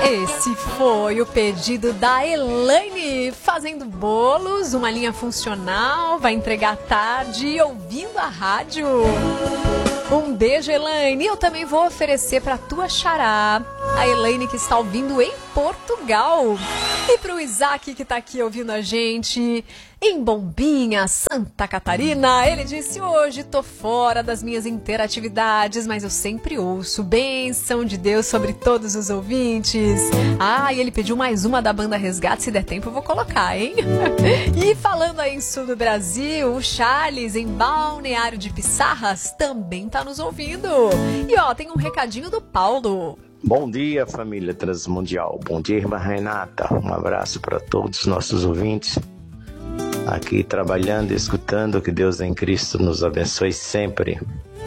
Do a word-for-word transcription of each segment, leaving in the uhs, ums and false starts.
Esse foi o pedido da Elaine, fazendo bolos, uma linha funcional, vai entregar à tarde ouvindo a rádio. Um beijo, Elaine. Eu também vou oferecer para tua xará, a Elaine, que está ouvindo em Portugal. E para o Isaac, que está aqui ouvindo a gente em Bombinha, Santa Catarina. Ele disse: hoje tô fora das minhas interatividades, mas eu sempre ouço. Bênção de Deus sobre todos os ouvintes. Ah, e ele pediu mais uma da banda Resgate. Se der tempo eu vou colocar, hein? E falando aí em sul do Brasil, o Charles, em Balneário de Pissarras, também tá nos ouvindo. E ó, tem um recadinho do Paulo. Bom dia, família Transmundial. Bom dia, irmã Renata. Um abraço para todos os nossos ouvintes. Aqui trabalhando e escutando, que Deus em Cristo nos abençoe sempre.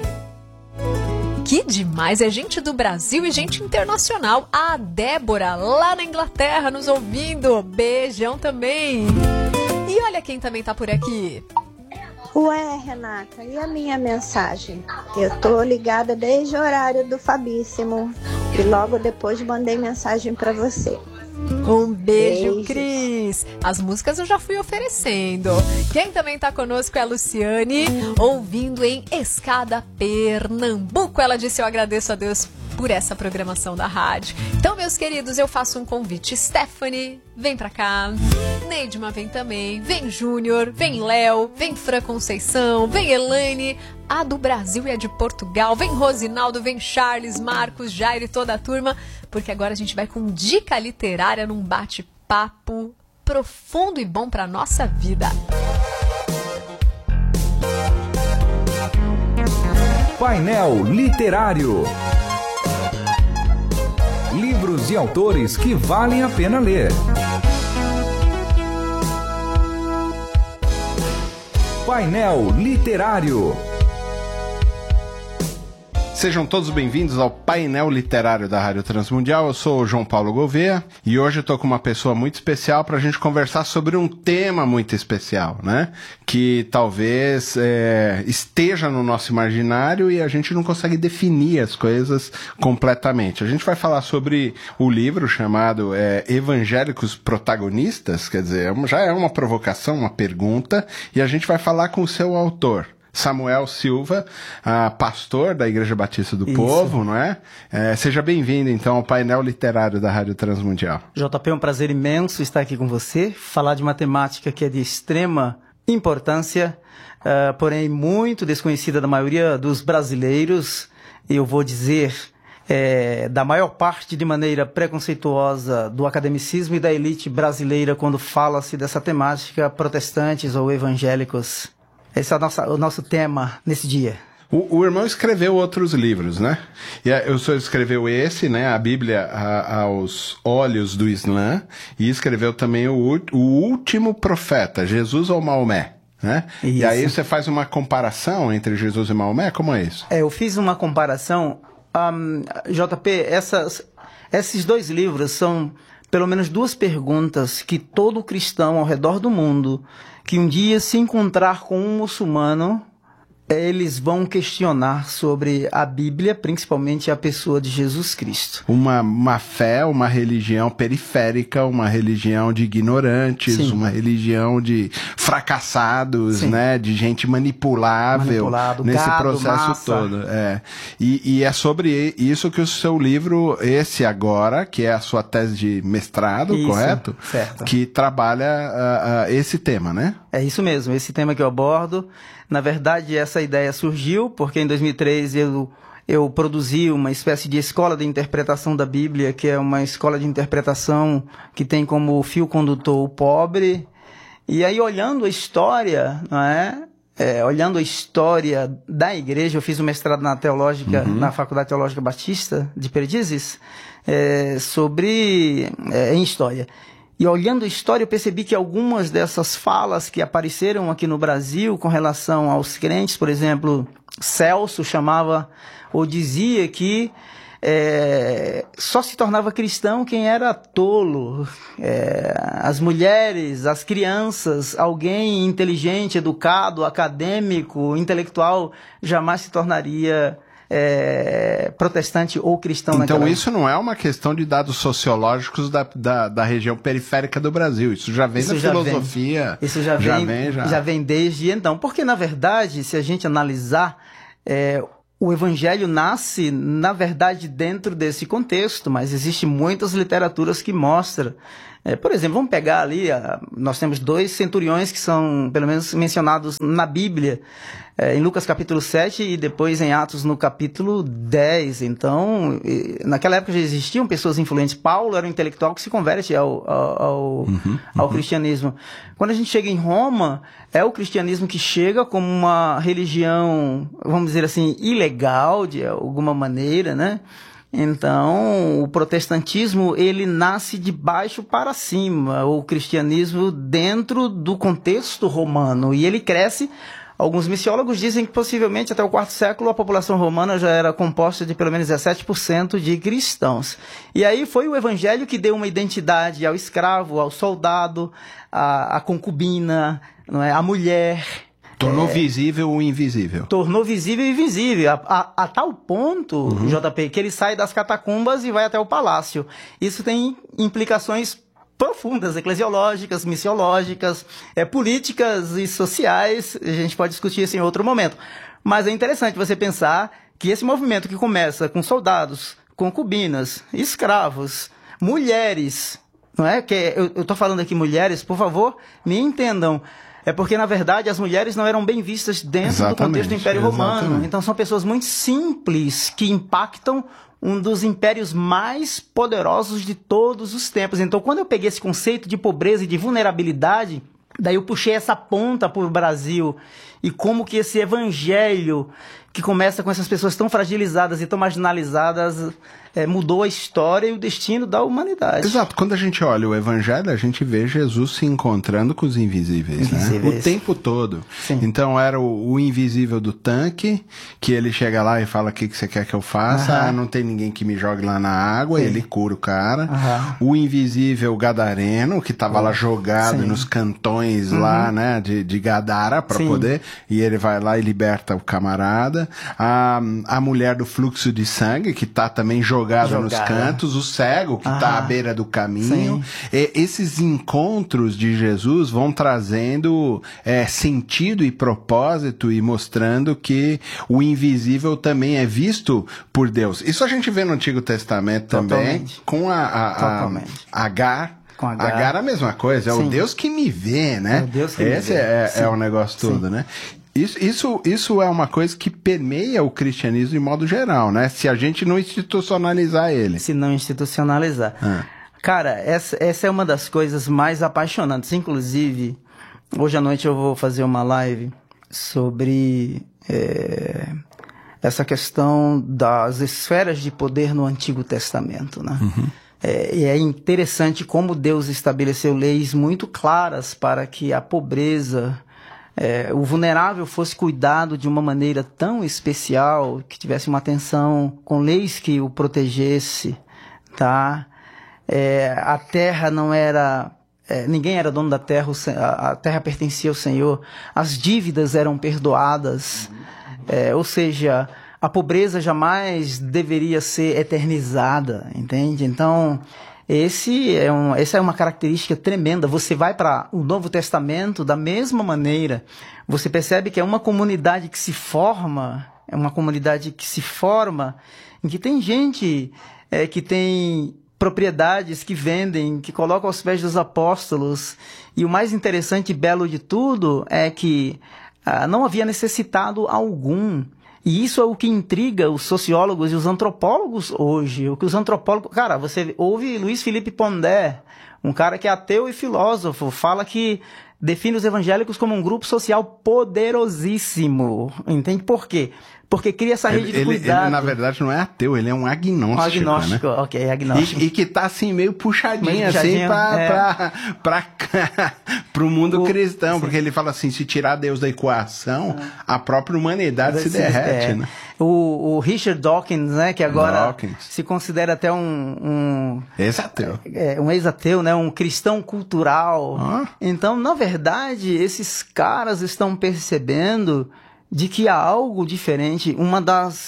Que demais, é gente do Brasil e gente internacional. A Débora, lá na Inglaterra, nos ouvindo. Beijão também. E olha quem também tá por aqui. Ué, Renata, e a minha mensagem? Eu tô ligada desde o horário do Fabíssimo e logo depois mandei mensagem para você. Um beijo, Beijos. Cris. As músicas eu já fui oferecendo. Quem também tá conosco é a Luciane, ouvindo em Escada, Pernambuco. Ela disse: eu agradeço a Deus por essa programação da rádio. Então, meus queridos, eu faço um convite. Stephanie, vem pra cá. Neidma vem também. Vem Júnior, vem Léo, vem Fran Conceição, vem Elaine, a do Brasil e a de Portugal. Vem Rosinaldo, vem Charles, Marcos, Jair e toda a turma, porque agora a gente vai com dica literária num bate-papo profundo e bom pra nossa vida. Painel Literário. Livros e autores que valem a pena ler. Painel Literário. Sejam todos bem-vindos ao Painel Literário da Rádio Transmundial. Eu sou o João Paulo Gouveia e hoje eu tô com uma pessoa muito especial para a gente conversar sobre um tema muito especial, né? Que talvez é, esteja no nosso imaginário e a gente não consegue definir as coisas completamente. A gente vai falar sobre o livro chamado é, Evangélicos Protagonistas, quer dizer, já é uma provocação, uma pergunta, e a gente vai falar com o seu autor, Samuel Silva, uh, pastor da Igreja Batista do Isso. Povo, não é? é? Seja bem-vindo, então, ao painel literário da Rádio Transmundial. J P, é um prazer imenso estar aqui com você, falar de uma temática que é de extrema importância, uh, porém muito desconhecida da maioria dos brasileiros, eu vou dizer, é, da maior parte de maneira preconceituosa do academicismo e da elite brasileira quando fala-se dessa temática, protestantes ou evangélicos. Esse é o nosso, o nosso tema nesse dia. O, o irmão escreveu outros livros, né? E a, o senhor escreveu esse, né? A Bíblia a, aos olhos do Islã, e escreveu também o, o Último Profeta, Jesus ou Maomé, né? Isso. E aí você faz uma comparação entre Jesus e Maomé? Como é isso? É, eu fiz uma comparação. Um, J P, essas, esses dois livros são pelo menos duas perguntas que todo cristão ao redor do mundo que um dia se encontrar com um muçulmano, eles vão questionar sobre a Bíblia, principalmente a pessoa de Jesus Cristo. Uma, uma fé, uma religião periférica, uma religião de ignorantes, Sim. uma religião de fracassados, Sim. né, de gente manipulável Manipulado, nesse gado, processo massa. todo. É. E, e é sobre isso que o seu livro, esse agora, que é a sua tese de mestrado, isso, correto? Certo. Que trabalha uh, uh, esse tema, né? É isso mesmo, esse tema que eu abordo. Na verdade, essa ideia surgiu porque em dois mil e três eu, eu produzi uma espécie de escola de interpretação da Bíblia, que é uma escola de interpretação que tem como fio condutor o pobre. E aí, olhando a história, não é? É, olhando a história da igreja, eu fiz um mestrado na teológica, uhum. na Faculdade Teológica Batista de Perdizes, é, sobre, é, em história. E olhando a história, eu percebi que algumas dessas falas que apareceram aqui no Brasil com relação aos crentes, por exemplo, Celso chamava ou dizia que é, só se tornava cristão quem era tolo. É, as mulheres, as crianças, alguém inteligente, educado, acadêmico, intelectual, jamais se tornaria é, protestante ou cristão. Então naquela... isso não é uma questão de dados sociológicos da, da, da região periférica do Brasil, isso já vem isso da já filosofia. Vem. Isso já, já, vem, vem já. já vem desde então, porque na verdade, se a gente analisar, é, o evangelho nasce, na verdade, dentro desse contexto, mas existem muitas literaturas que mostram. É, por exemplo, vamos pegar ali, a, nós temos dois centuriões que são, pelo menos, mencionados na Bíblia, é, em Lucas capítulo sete e depois em Atos no capítulo dez. Então, e, naquela época já existiam pessoas influentes. Paulo era um intelectual que se converte ao, ao, ao, uhum, ao uhum. cristianismo. Quando a gente chega em Roma, é o cristianismo que chega como uma religião, vamos dizer assim, ilegal de alguma maneira, né? Então, o protestantismo, ele nasce de baixo para cima, o cristianismo dentro do contexto romano, e ele cresce. Alguns missiólogos dizem que possivelmente até o quarto século a população romana já era composta de pelo menos dezessete por cento de cristãos. E aí foi o evangelho que deu uma identidade ao escravo, ao soldado, à, à concubina, não é? À mulher. Tornou é, visível o invisível. Tornou visível o invisível, a, a, a tal ponto, uhum. J P, que ele sai das catacumbas e vai até o palácio. Isso tem implicações profundas, eclesiológicas, missiológicas, é, políticas e sociais. A gente pode discutir isso em outro momento. Mas é interessante você pensar que esse movimento que começa com soldados, concubinas, escravos, mulheres, não é? Que eu estou falando aqui mulheres, por favor, me entendam. É porque, na verdade, as mulheres não eram bem vistas dentro exatamente, do contexto do Império Romano. Exatamente. Então, são pessoas muito simples que impactam um dos impérios mais poderosos de todos os tempos. Então, quando eu peguei esse conceito de pobreza e de vulnerabilidade, daí eu puxei essa ponta para o Brasil. E como que esse evangelho, que começa com essas pessoas tão fragilizadas e tão marginalizadas, é, mudou a história e o destino da humanidade. Exato. Quando a gente olha o evangelho, a gente vê Jesus se encontrando com os invisíveis, invisíveis. Né? O tempo todo. Sim. Então era o, o invisível do tanque, que ele chega lá e fala: o que, que você quer que eu faça? Uhum. Ah, não tem ninguém que me jogue lá na água. Sim. Ele cura o cara. Uhum. O invisível gadareno, que estava uhum. lá jogado Sim. nos cantões uhum. lá, né, de, de Gadara, para poder... E ele vai lá e liberta o camarada. A, a mulher do fluxo de sangue, que tá também jogada, jogada. nos cantos. O cego, que ah, tá à beira do caminho. E, esses encontros de Jesus vão trazendo é, sentido e propósito e mostrando que o invisível também é visto por Deus. Isso a gente vê no Antigo Testamento Totalmente. também, com a, a, a, a Agar. Com Agar. Agar é a mesma coisa, é Sim. o Deus que me vê, né? É o Deus que Esse me vê. é, é o negócio todo, Sim. né? Isso, isso, isso é uma coisa que permeia o cristianismo de modo geral, né? Se a gente não institucionalizar ele. Se não institucionalizar. Ah. Cara, essa, essa é uma das coisas mais apaixonantes. Inclusive, hoje à noite eu vou fazer uma live sobre é, essa questão das esferas de poder no Antigo Testamento, né? Uhum. É, e é interessante como Deus estabeleceu leis muito claras para que a pobreza, é, o vulnerável fosse cuidado de uma maneira tão especial, que tivesse uma atenção com leis que o protegesse, tá? É, a terra não era... É, ninguém era dono da terra, a terra pertencia ao Senhor, as dívidas eram perdoadas, é, ou seja... A pobreza jamais deveria ser eternizada, entende? Então, esse é um, essa é uma característica tremenda. Você vai para o Novo Testamento da mesma maneira. Você percebe que é uma comunidade que se forma, é uma comunidade que se forma, em que tem gente é, que tem propriedades que vendem, que colocam aos pés dos apóstolos. E o mais interessante e belo de tudo é que ah, não havia necessitado algum. E isso é o que intriga os sociólogos e os antropólogos hoje. O que os antropólogos... Cara, você ouve Luiz Felipe Pondé, um cara que é ateu e filósofo, fala que define os evangélicos como um grupo social poderosíssimo. Entende por quê? Porque cria essa rede ele, de cuidado. Ele, na verdade, não é ateu, ele é um agnóstico. Um agnóstico, né? ok, agnóstico. E, e que tá assim, meio puxadinho, meio puxadinho assim, pra, é. pra, pra, pra, pro mundo o, cristão. Sim. Porque ele fala assim, se tirar Deus da equação, é. a própria humanidade se, se derrete, é. né? O, o Richard Dawkins, né, que agora Dawkins. se considera até um... um ex-ateu. É, um ex-ateu, né, um cristão cultural. Ah. Então, na verdade, esses caras estão percebendo de que há algo diferente. Uma das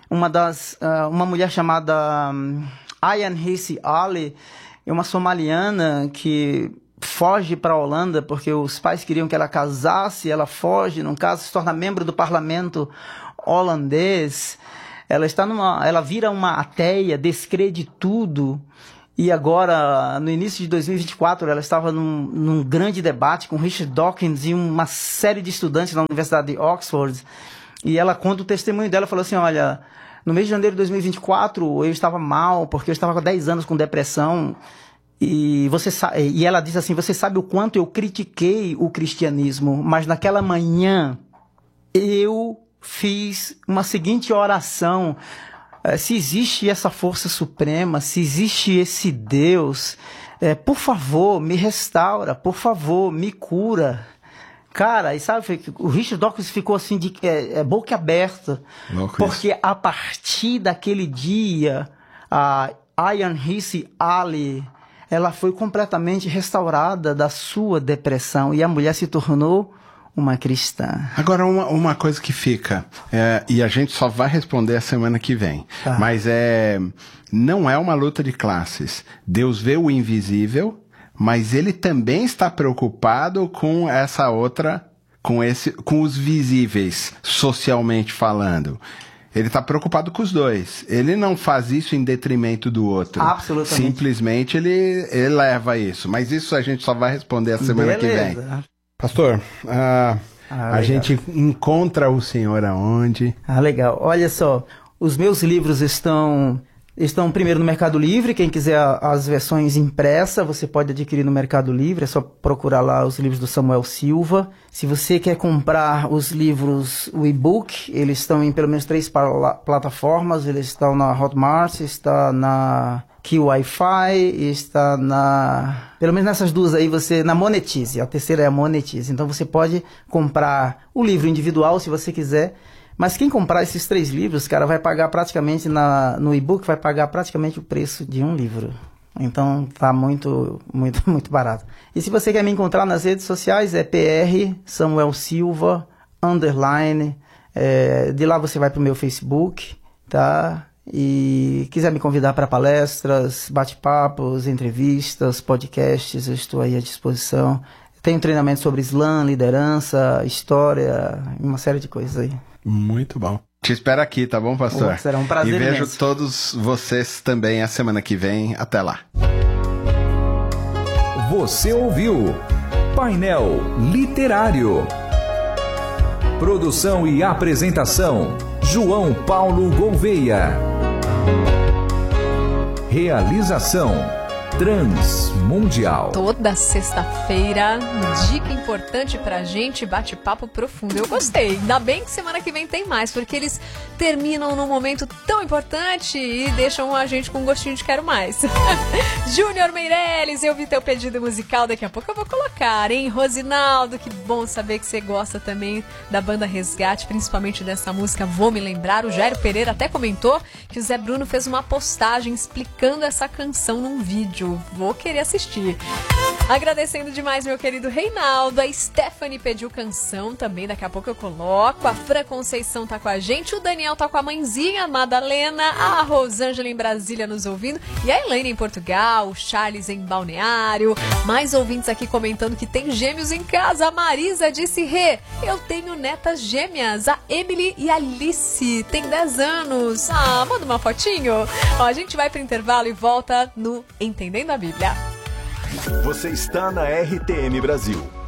uma das, uh, uma mulher chamada um, Ayaan Hirsi Ali, é uma somaliana que foge para a Holanda porque os pais queriam que ela casasse, ela foge, no caso se torna membro do parlamento holandês. Ela está numa, ela vira uma ateia, descrede tudo. E agora, no início de dois mil e vinte e quatro, ela estava num, num grande debate com Richard Dawkins e uma série de estudantes na Universidade de Oxford. E ela conta o testemunho dela, falou assim, olha, no mês de janeiro de dois mil e vinte e quatro, eu estava mal, porque eu estava com dez anos com depressão. E, você sa- e ela diz assim, você sabe o quanto eu critiquei o cristianismo, mas naquela manhã eu fiz uma seguinte oração, se existe essa força suprema, se existe esse Deus, é, por favor, me restaura, por favor, me cura. Cara, e sabe, o Richard Dawkins ficou assim, de é, é, boca aberta, Louco porque isso. A partir daquele dia, a Ayaan Hirsi Ali, ela foi completamente restaurada da sua depressão e a mulher se tornou uma cristã. Agora, uma, uma coisa que fica, é, e a gente só vai responder a semana que vem, tá. Mas é, não é uma luta de classes. Deus vê o invisível, mas ele também está preocupado com essa outra, com, esse, com os visíveis, socialmente falando. Ele está preocupado com os dois. Ele não faz isso em detrimento do outro. Absolutamente. Simplesmente ele, ele leva isso. Mas isso a gente só vai responder a semana Beleza. que vem. Pastor, uh, ah, a gente encontra o senhor aonde? Ah, legal. Olha só, os meus livros estão... Estão primeiro no Mercado Livre, quem quiser as versões impressas, você pode adquirir no Mercado Livre, é só procurar lá os livros do Samuel Silva. Se você quer comprar os livros, o e-book, eles estão em pelo menos três plataformas, eles estão na Hotmart, está na Q Wi-Fi, está na... Pelo menos nessas duas aí, você... Na Monetize, a terceira é a Monetize. Então você pode comprar o livro individual, se você quiser. Mas quem comprar esses três livros, cara, vai pagar praticamente, na, no e-book, vai pagar praticamente o preço de um livro. Então, tá muito, muito, muito barato. E se você quer me encontrar nas redes sociais, é P R Samuel Silva, underline. É, de lá você vai pro meu Facebook, tá? E quiser me convidar para palestras, bate-papos, entrevistas, podcasts, eu estou aí à disposição. Tenho treinamento sobre Islã, liderança, história, uma série de coisas aí. Muito bom. Te espero aqui, tá bom, pastor? Oh, será um prazer E vejo imenso. todos vocês também a semana que vem. Até lá. Você ouviu Painel Literário. Produção e apresentação, João Paulo Gouveia. Realização Transmundial. Toda sexta-feira, dica importante pra gente, bate-papo profundo. Eu gostei. Ainda bem que semana que vem tem mais, porque eles terminam num momento tão importante e deixam a gente com um gostinho de quero mais. Júnior Meirelles, eu vi teu pedido musical, daqui a pouco eu vou colocar, hein? Rosinaldo, que bom saber que você gosta também da banda Resgate, principalmente dessa música Vou Me Lembrar. O Jairo Pereira até comentou que o Zé Bruno fez uma postagem explicando essa canção num vídeo. Vou querer assistir. Agradecendo demais meu querido Reinaldo. A Stephanie pediu canção também, daqui a pouco eu coloco. A Fran Conceição tá com a gente. O Daniel tá com a mãezinha, a Madalena. A Rosângela em Brasília nos ouvindo. E a Elaine em Portugal. O Charles em Balneário. Mais ouvintes aqui comentando que tem gêmeos em casa. A Marisa disse: Rê, eu tenho netas gêmeas. A Emily e a Alice. Tem dez anos. Ah, manda uma fotinho. Ó, a gente vai pro intervalo e volta no Entendendo a Bíblia. Você está na R T M Brasil.